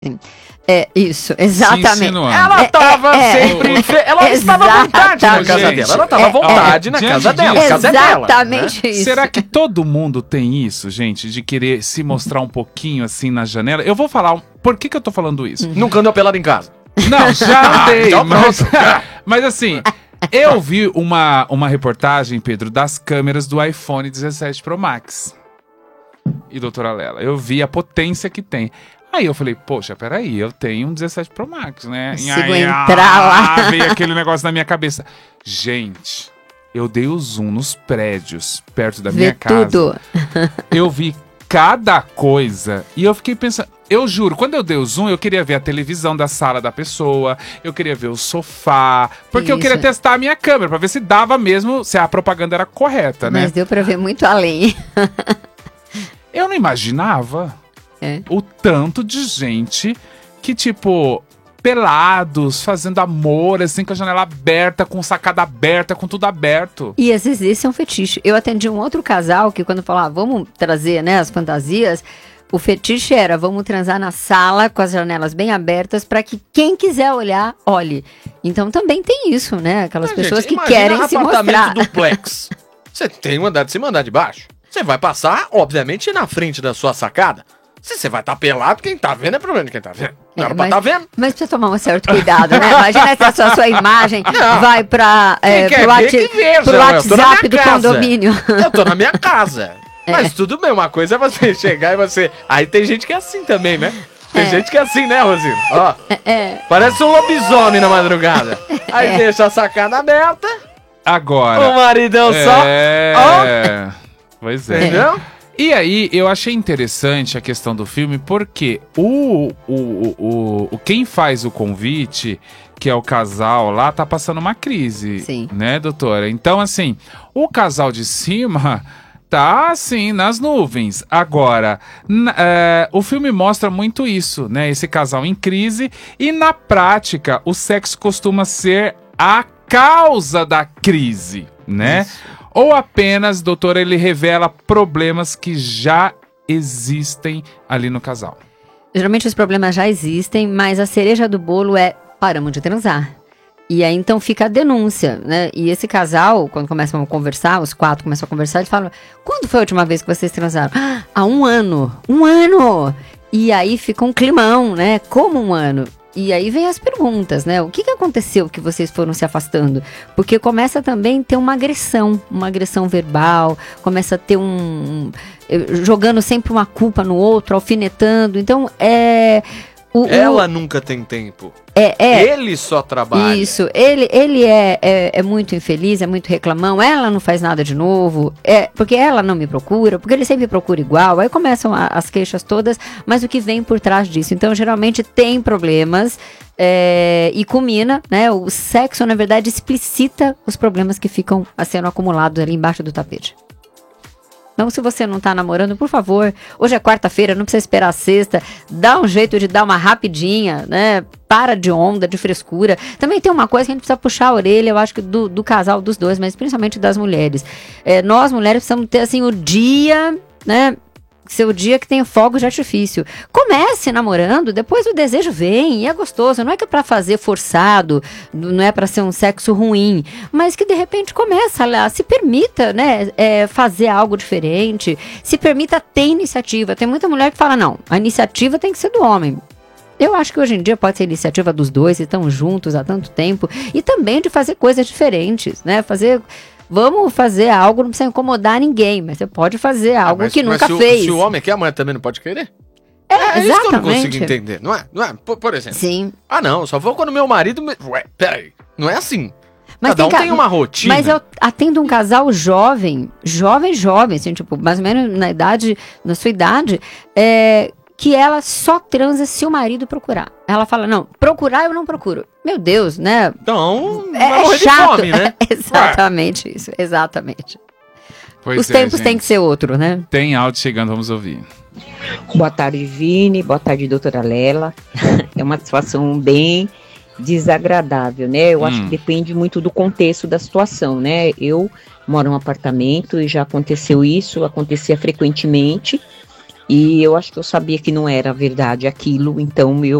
É isso, exatamente. Ela estava sempre... Ela estava à vontade na casa dela. Ela estava à vontade na casa dela. Exatamente isso. Será que todo mundo tem isso, gente? De querer se mostrar um pouquinho assim na janela? Eu vou falar... Por que eu tô falando isso? Nunca andou pelado em casa. Não, já andei. Então mas assim... Eu vi uma reportagem, Pedro, das câmeras do iPhone 17 Pro Max. E doutora Lela, eu vi a potência que tem. Aí eu falei, poxa, peraí, eu tenho um 17 Pro Max, né? Consigo entrar lá. Veio aquele negócio na minha cabeça. Gente, eu dei o zoom nos prédios perto da minha casa. Tudo. Eu vi cada coisa e eu fiquei pensando... Eu juro, quando eu dei o zoom, eu queria ver a televisão da sala da pessoa, eu queria ver o sofá, porque eu queria testar a minha câmera, pra ver se dava mesmo, se a propaganda era correta, né? Mas deu pra ver muito além. Eu não imaginava o tanto de gente que, tipo, pelados, fazendo amor, assim, com a janela aberta, com sacada aberta, com tudo aberto. E às vezes esse é um fetiche. Eu atendi um outro casal que quando falava, vamos trazer, né, as fantasias... O fetiche era, vamos transar na sala com as janelas bem abertas para que quem quiser olhar, olhe. Então também tem isso, né? Aquelas pessoas que querem se mostrar. Apartamento duplex. Você tem um andar de cima, andar de baixo. Você vai passar, obviamente, na frente da sua sacada. Se você vai estar pelado, quem tá vendo é problema de quem tá vendo. Não era pra tá vendo. Mas precisa tomar um certo cuidado, né? Imagina se a sua imagem vai pro WhatsApp do condomínio. Eu tô na minha casa. Mas tudo bem, uma coisa é você chegar e você... Aí tem gente que é assim também, né? Tem gente que é assim, né, Rosino? Ó, parece um lobisomem na madrugada. Aí deixa a sacada aberta. Agora... O maridão só... Pois é. Entendeu? E aí, eu achei interessante a questão do filme, porque quem faz o convite, que é o casal lá, tá passando uma crise. Sim. Né, doutora? Então, assim, o casal de cima... Tá, assim, nas nuvens. Agora, o filme mostra muito isso, né? Esse casal em crise. E, na prática, o sexo costuma ser a causa da crise, né? Isso. Ou apenas, doutor, ele revela problemas que já existem ali no casal. Geralmente os problemas já existem, mas a cereja do bolo é paramos de transar. E aí, então, fica a denúncia, né? E esse casal, quando começam a conversar, os 4 começam a conversar, eles falam, quando foi a última vez que vocês transaram? Há 1 ano. 1 ano! E aí fica um climão, né? Como 1 ano? E aí vem as perguntas, né? O que aconteceu que vocês foram se afastando? Porque começa também a ter uma agressão verbal, começa a ter jogando sempre uma culpa no outro, alfinetando. Então, ela nunca tem tempo. Ele só trabalha. Isso. Ele é muito infeliz, é muito reclamão. Ela não faz nada de novo. Porque ela não me procura, porque ele sempre procura igual. Aí começam as queixas todas, mas o que vem por trás disso? Então, geralmente tem problemas e culmina, né? O sexo, na verdade, explicita os problemas que ficam sendo acumulados ali embaixo do tapete. Então, se você não tá namorando, por favor, hoje é quarta-feira, não precisa esperar a sexta, dá um jeito de dar uma rapidinha, né? Para de onda, de frescura. Também tem uma coisa que a gente precisa puxar a orelha, eu acho que do casal, dos dois, mas principalmente das mulheres. Nós, mulheres, precisamos ter, assim, o dia, né? Seu dia que tem fogo de artifício. Comece namorando, depois o desejo vem e é gostoso. Não é que é pra fazer forçado, não é pra ser um sexo ruim, mas que de repente começa lá, se permita, né, fazer algo diferente, se permita ter iniciativa. Tem muita mulher que fala, não, a iniciativa tem que ser do homem. Eu acho que hoje em dia pode ser iniciativa dos dois, que estão juntos há tanto tempo, e também de fazer coisas diferentes, né, vamos fazer algo, não precisa incomodar ninguém, mas você pode fazer algo que nunca fez. Se o homem quer, a mulher também não pode querer? Exatamente. Isso que eu não consigo entender, não é? Por exemplo. Sim. Não, só vou quando meu marido... Ué, peraí, não é assim. Mas Cada um tem uma rotina. Mas eu atendo um casal jovem, assim, tipo, mais ou menos na sua idade, que ela só transa se o marido procurar. Ela fala, não, procurar eu não procuro. Meu Deus, né? Então, é chato. De fome, né? Exatamente isso, exatamente. Os tempos têm que ser outro, né? Tem áudio chegando, vamos ouvir. Boa tarde, Vini. Boa tarde, doutora Lela. É uma situação bem desagradável, né? Eu acho que depende muito do contexto da situação, né? Eu moro em um apartamento e já aconteceu isso, acontecia frequentemente. E eu acho que eu sabia que não era verdade aquilo, então